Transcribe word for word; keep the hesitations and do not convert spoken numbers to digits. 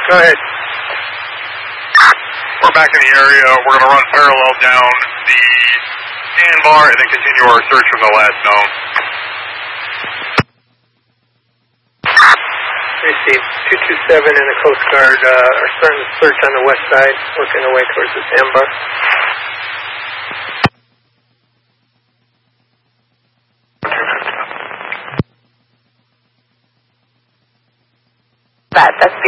Go ahead. We're back in the area. We're going to run parallel down the sandbar and then continue our search from the last known. Receive two two seven and the Coast Guard uh, are starting to search on the west side, working their way towards the sandbar. That, that's